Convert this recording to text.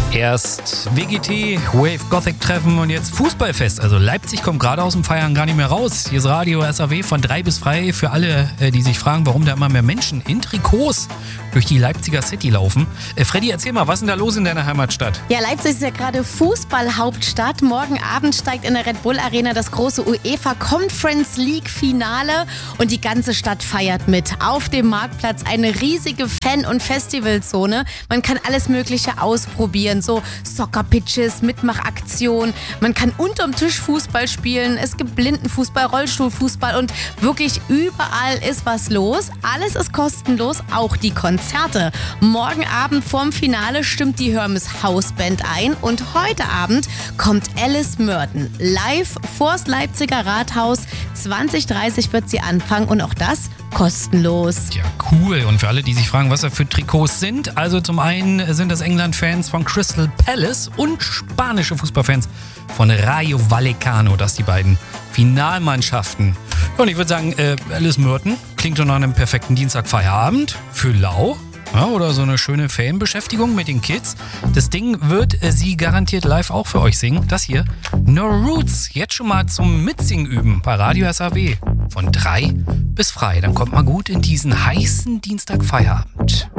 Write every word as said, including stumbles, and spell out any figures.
Erst W G T, Wave Gothic Treffen und jetzt Fußballfest. Also Leipzig kommt gerade aus dem Feiern gar nicht mehr raus. Hier ist Radio S A W von drei bis frei für alle, die sich fragen, warum da immer mehr Menschen in Trikots durch die Leipziger City laufen. Äh, Freddy, erzähl mal, was ist denn da los in deiner Heimatstadt? Ja, Leipzig ist ja gerade Fußballhauptstadt. Morgen Abend steigt in der Red Bull Arena das große UEFA Conference League Finale und die ganze Stadt feiert mit. Auf dem Marktplatz eine riesige Fan- und Festivalzone. Man kann alles Mögliche ausprobieren, so Soccer-Pitches, Mitmachaktionen. Man kann unterm Tisch Fußball spielen. Es gibt Blindenfußball, Rollstuhlfußball und wirklich überall ist was los. Alles ist kostenlos, auch die Konzerte. Konzerte. Morgen Abend vorm Finale stimmt die Hermes Hausband ein und heute Abend kommt Alice Merton live vors Leipziger Rathaus. zwanzig Uhr dreißig wird sie anfangen und auch das kostenlos. Ja, cool. Und für alle, die sich fragen, was das für Trikots sind, also zum einen sind das England-Fans von Crystal Palace und spanische Fußballfans von Rayo Vallecano. Das die beiden Finalmannschaften. Ja, und ich würde sagen, äh, Alice Merton klingt doch nach einem perfekten Dienstag-Feierabend für Lau. Ja, oder so eine schöne Fanbeschäftigung mit den Kids. Das Ding wird äh, sie garantiert live auch für euch singen. Das hier, No Roots, jetzt schon mal zum Mitsingen üben bei Radio S A W. Von drei bis frei. Dann kommt mal gut in diesen heißen Dienstag-Feierabend.